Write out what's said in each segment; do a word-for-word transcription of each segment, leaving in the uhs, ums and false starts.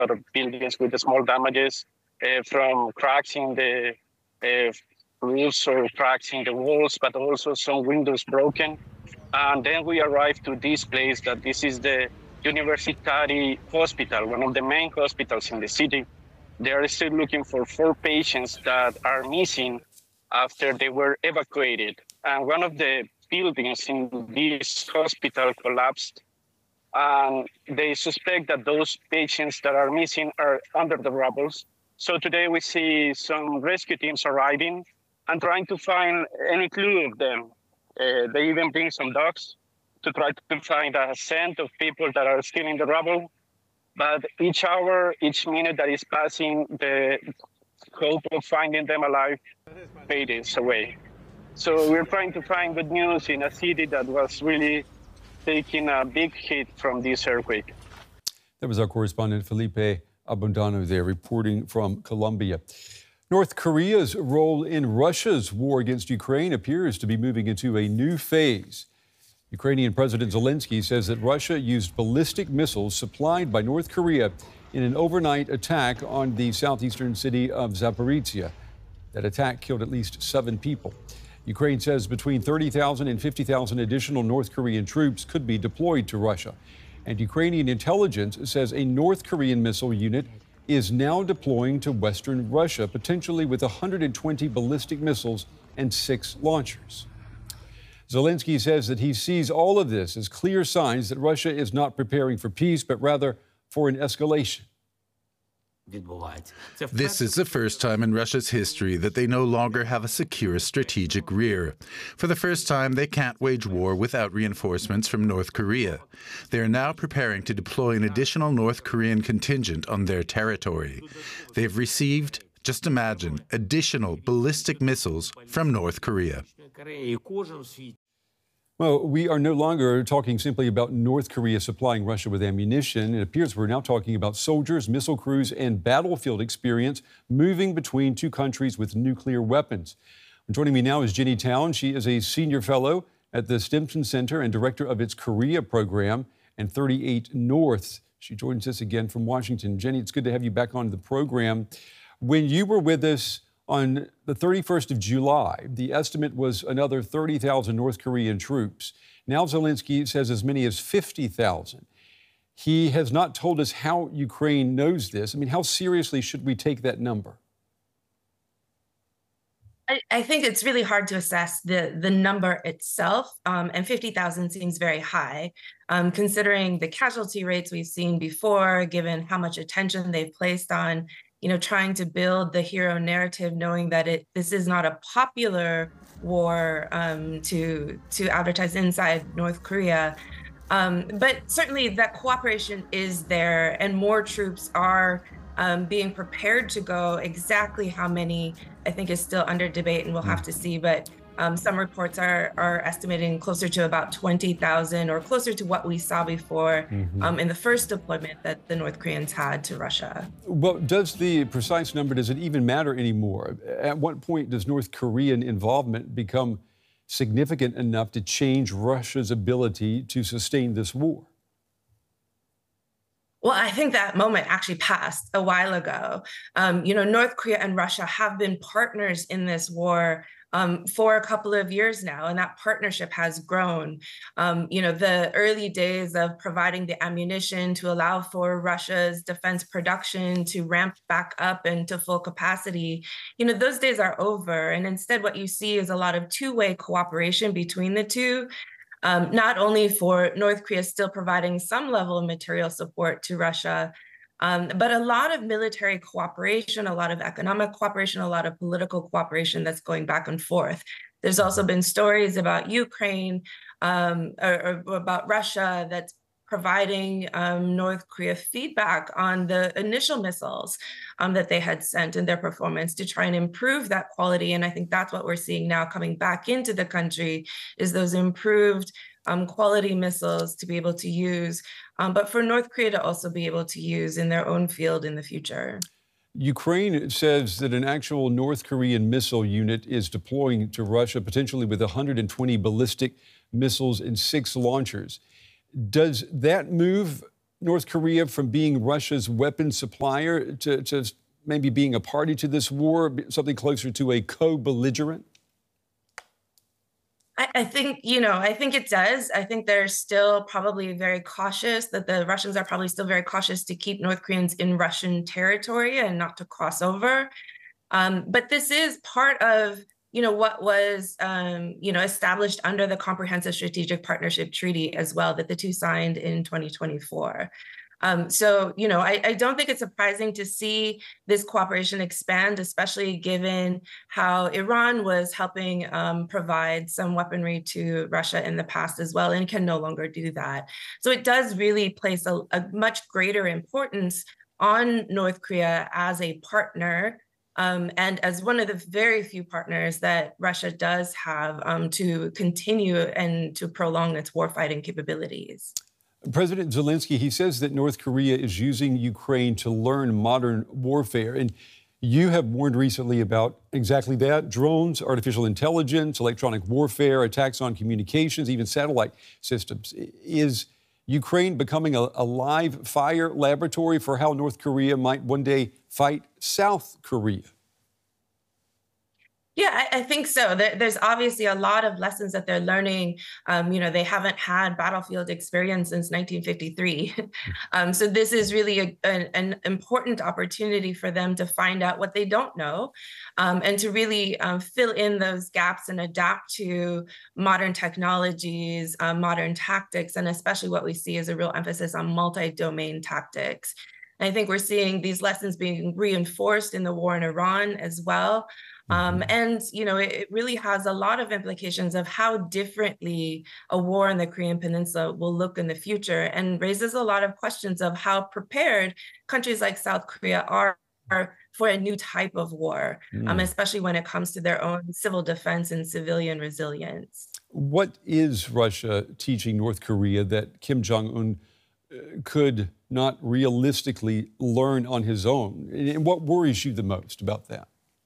of buildings with the small damages uh, from cracks in the uh, roofs or cracks in the walls, but also some windows broken. And then we arrived to this place that this is the Universitari Hospital, one of the main hospitals in the city. They are still looking for four patients that are missing after they were evacuated. And one of the buildings in this hospital collapsed. And they suspect that those patients that are missing are under the rubble. So today we see some rescue teams arriving and trying to find any clue of them. Uh, they even bring some dogs to try to find a scent of people that are still in the rubble. But each hour, each minute that is passing, the hope of finding them alive fades away. So we're trying to find good news in a city that was really taking a big hit from this earthquake. That was our correspondent Felipe Abundano there reporting from Colombia. North Korea's role in Russia's war against Ukraine appears to be moving into a new phase. Ukrainian President Zelensky says that Russia used ballistic missiles supplied by North Korea in an overnight attack on the southeastern city of Zaporizhia. That attack killed at least seven people. Ukraine says between thirty thousand and fifty thousand additional North Korean troops could be deployed to Russia. And Ukrainian intelligence says a North Korean missile unit is now deploying to western Russia, potentially with one hundred twenty ballistic missiles and six launchers. Zelensky says that he sees all of this as clear signs that Russia is not preparing for peace, but rather for an escalation. This is the first time in Russia's history that they no longer have a secure strategic rear. For the first time, they can't wage war without reinforcements from North Korea. They are now preparing to deploy an additional North Korean contingent on their territory. They've received, just imagine, additional ballistic missiles from North Korea. Well, we are no longer talking simply about North Korea supplying Russia with ammunition. It appears we're now talking about soldiers, missile crews, and battlefield experience moving between two countries with nuclear weapons. Joining me now is Jenny Town. She is a senior fellow at the Stimson Center and director of its Korea program and thirty-eight North. She joins us again from Washington. Jenny, it's good to have you back on the program. When you were with us on the thirty-first of July, the estimate was another thirty thousand North Korean troops. Now Zelensky says as many as fifty thousand. He has not told us how Ukraine knows this. I mean, how seriously should we take that number? I, I think it's really hard to assess the, the number itself, um, and fifty thousand seems very high, um, considering the casualty rates we've seen before, given how much attention they've placed on you know, trying to build the hero narrative, knowing that it this is not a popular war um, to to advertise inside North Korea. Um, but certainly that cooperation is there, and more troops are um, being prepared to go. Exactly how many, I think, is still under debate, and we'll have to see. But um, some reports are are estimating closer to about twenty thousand, or closer to what we saw before mm-hmm. um, in the first deployment that the North Koreans had to Russia. Well, does the precise number, does it even matter anymore? At what point does North Korean involvement become significant enough to change Russia's ability to sustain this war? Well, I think that moment actually passed a while ago. Um, you know, North Korea and Russia have been partners in this war um, for a couple of years now, and that partnership has grown. Um, you know, the early days of providing the ammunition to allow for Russia's defense production to ramp back up into full capacity, you know, those days are over. And instead, what you see is a lot of two-way cooperation between the two. Um, not only for North Korea still providing some level of material support to Russia, um, but a lot of military cooperation, a lot of economic cooperation, a lot of political cooperation that's going back and forth. There's also been stories about Ukraine um, or, or about Russia that's providing um, North Korea feedback on the initial missiles um, that they had sent and their performance to try and improve that quality. And I think that's what we're seeing now coming back into the country, is those improved um, quality missiles to be able to use, um, but for North Korea to also be able to use in their own field in the future. Ukraine says that an actual North Korean missile unit is deploying to Russia, potentially with one hundred twenty ballistic missiles and six launchers. Does that move North Korea from being Russia's weapons supplier to, to maybe being a party to this war, something closer to a co-belligerent? I think, you know, I think it does. I think they're still probably very cautious, that the Russians are probably still very cautious to keep North Koreans in Russian territory and not to cross over. Um, but this is part of, you know, what was, um, you know, established under the Comprehensive Strategic Partnership Treaty as well, that the two signed in twenty twenty-four. Um, so, you know, I, I don't think it's surprising to see this cooperation expand, especially given how Iran was helping um, provide some weaponry to Russia in the past as well, and can no longer do that. So it does really place a, a much greater importance on North Korea as a partner, um, and as one of the very few partners that Russia does have um, to continue and to prolong its warfighting capabilities. President Zelensky, he says that North Korea is using Ukraine to learn modern warfare. And you have warned recently about exactly that: drones, artificial intelligence, electronic warfare, attacks on communications, even satellite systems. Is Ukraine becoming a, a live fire laboratory for how North Korea might one day fight South Korea? Yeah, I, I think so. There, there's obviously a lot of lessons that they're learning. Um, you know, they haven't had battlefield experience since nineteen fifty-three. um, so this is really a, an, an important opportunity for them to find out what they don't know, um, and to really um, fill in those gaps and adapt to modern technologies, uh, modern tactics, and especially what we see is a real emphasis on multi-domain tactics. And I think we're seeing these lessons being reinforced in the war in Iran as well. Um, and, you know, it, it really has a lot of implications of how differently a war in the Korean Peninsula will look in the future, and raises a lot of questions of how prepared countries like South Korea are for a new type of war, mm. um, especially when it comes to their own civil defense and civilian resilience. What is Russia teaching North Korea that Kim Jong-un could not realistically learn on his own? And what worries you the most about that?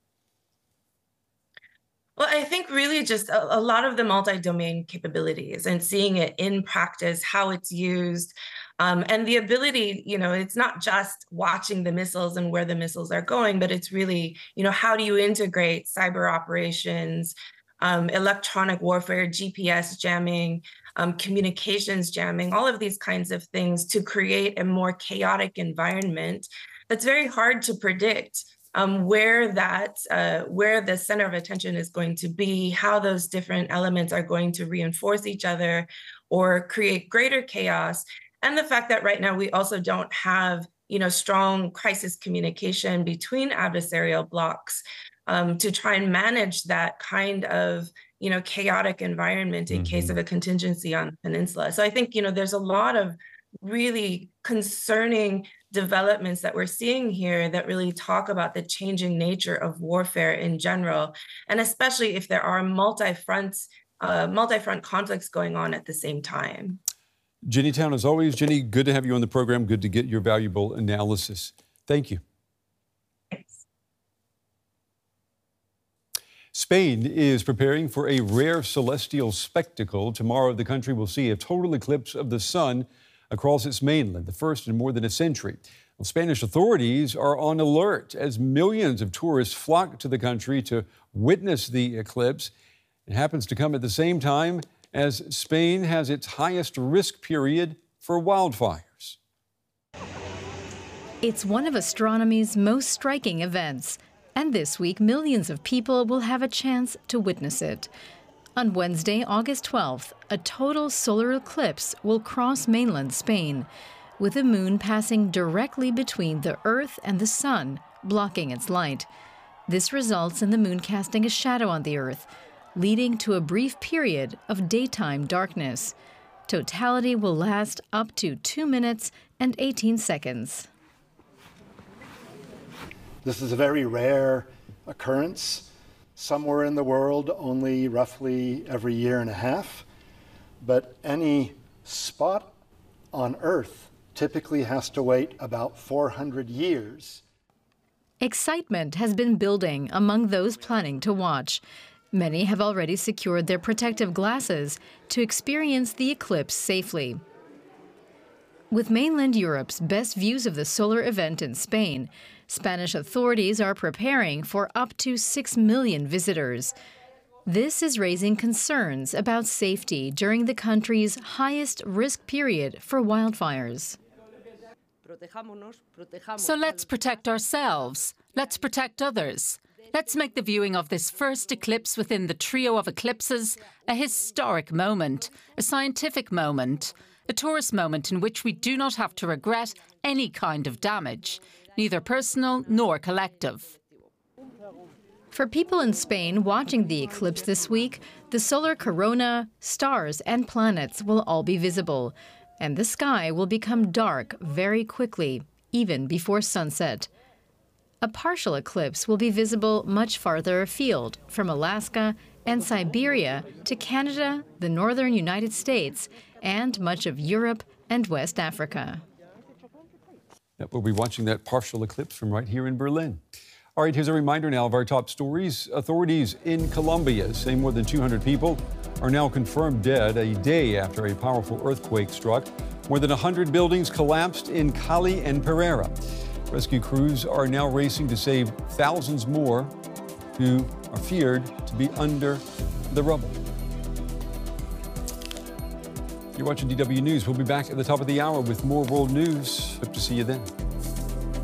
Well, I think really just a, a lot of the multi-domain capabilities and seeing it in practice, how it's used, um, and the ability, you know, it's not just watching the missiles and where the missiles are going, but it's really, you know, how do you integrate cyber operations, um, electronic warfare, G P S jamming, um, communications jamming, all of these kinds of things to create a more chaotic environment that's very hard to predict. Um, where that, uh, where the center of attention is going to be, how those different elements are going to reinforce each other or create greater chaos. And the fact that right now we also don't have, you know, strong crisis communication between adversarial blocs um, to try and manage that kind of, you know, chaotic environment in mm-hmm. case of a contingency on the peninsula. So I think, you know, there's a lot of really concerning developments that we're seeing here that really talk about the changing nature of warfare in general, and especially if there are multi-front, uh, multi-front conflicts going on at the same time. Jenny Town, as always. Jenny, good to have you on the program. Good to get your valuable analysis. Thank you. Thanks. Spain is preparing for a rare celestial spectacle. Tomorrow, the country will see a total eclipse of the sun across its mainland, the first in more than a century. Well, Spanish authorities are on alert as millions of tourists flock to the country to witness the eclipse. It happens to come at the same time as Spain has its highest risk period for wildfires. It's one of astronomy's most striking events, and this week millions of people will have a chance to witness it. On Wednesday, August twelfth, a total solar eclipse will cross mainland Spain, with the moon passing directly between the Earth and the sun, blocking its light. This results in the moon casting a shadow on the Earth, leading to a brief period of daytime darkness. Totality will last up to two minutes and eighteen seconds. This is a very rare occurrence. Somewhere in the world, only roughly every year and a half. But any spot on Earth typically has to wait about four hundred years. Excitement has been building among those planning to watch. Many have already secured their protective glasses to experience the eclipse safely. With mainland Europe's best views of the solar event in Spain, Spanish authorities are preparing for up to six million visitors. This is raising concerns about safety during the country's highest risk period for wildfires. So let's protect ourselves. Let's protect others. Let's make the viewing of this first eclipse within the trio of eclipses a historic moment, a scientific moment, a tourist moment in which we do not have to regret any kind of damage, neither personal nor collective. For people in Spain watching the eclipse this week, the solar corona, stars and planets will all be visible, and the sky will become dark very quickly, even before sunset. A partial eclipse will be visible much farther afield, from Alaska and Siberia to Canada, the northern United States, and much of Europe and West Africa. Yep, we'll be watching that partial eclipse from right here in Berlin. All right, here's a reminder now of our top stories. Authorities in Colombia say more than two hundred people are now confirmed dead a day after a powerful earthquake struck. More than one hundred buildings collapsed in Cali and Pereira. Rescue crews are now racing to save thousands more who are feared to be under the rubble. You're watching D W News. We'll be back at the top of the hour with more world news. Hope to see you then.